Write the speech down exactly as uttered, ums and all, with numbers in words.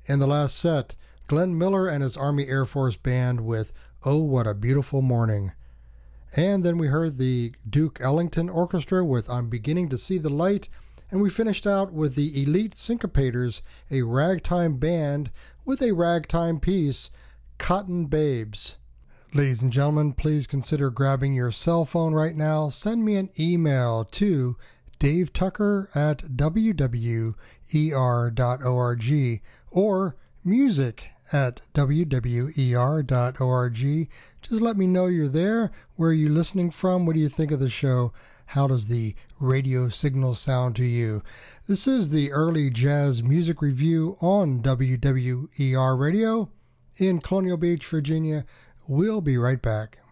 In the last set, Glenn Miller and his Army Air Force Band with Oh What a Beautiful Morning. And then we heard the Duke Ellington Orchestra with I'm Beginning to See the Light, and we finished out with the Elite Syncopators, a ragtime band with a ragtime piece, Cotton Babes. Ladies and gentlemen, please consider grabbing your cell phone right now. Send me an email to Dave Tucker at w w e r dot org or music at w w e r dot org. Just let me know you're there. Where are you listening from? What do you think of the show? How does the radio signal sound to you? This is the Early Jazz Music Review on W W E R Radio in Colonial Beach, Virginia. We'll be right back.